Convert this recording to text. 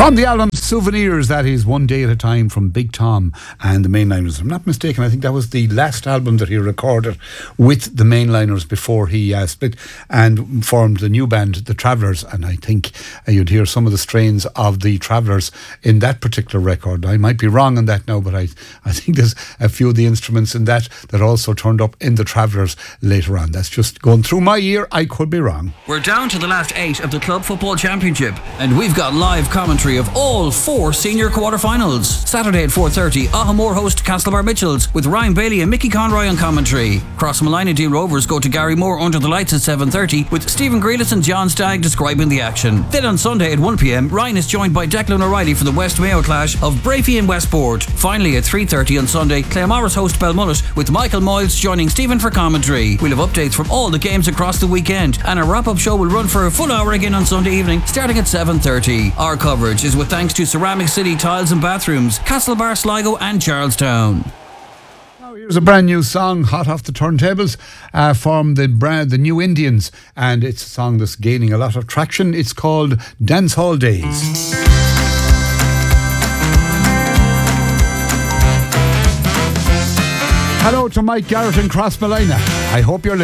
From the album Souvenirs, that is One Day at a Time from Big Tom and the Mainliners. If I'm not mistaken, I think that was the last album that he recorded with the Mainliners before he split and formed the new band, The Travellers. And I think you'd hear some of the strains of The Travellers in that particular record. I might be wrong on that now, but I think there's a few of the instruments in that also turned up in The Travellers later on. That's just going through my ear. I could be wrong. We're down to the last 8 of the Club Football Championship, and we've got live commentary of all 4 senior quarter-finals. Saturday at 4:30, Ahamore host Castlebar Mitchells with Ryan Bailey and Mickey Conroy on commentary. Crossmalina D Rovers go to Gary Moore under the lights at 7:30 with Stephen Grealis and John Stagg describing the action. Then on Sunday at 1pm, Ryan is joined by Declan O'Reilly for the West Mayo clash of Brafey and Westport. Finally at 3:30 on Sunday, Claremorris host Belmullet with Michael Moyles joining Stephen for commentary. We'll have updates from all the games across the weekend, and our wrap-up show will run for a full hour again on Sunday evening starting at 7:30. Our coverage is with thanks to Ceramic City Tiles and Bathrooms, Castlebar, Sligo and Charlestown. Here's a brand new song, hot off the turntables, from the New Indians, and it's a song that's gaining a lot of traction. It's called Dance Hall Days. Hello to Mike Garrett in Crossmalina. I hope you're listening.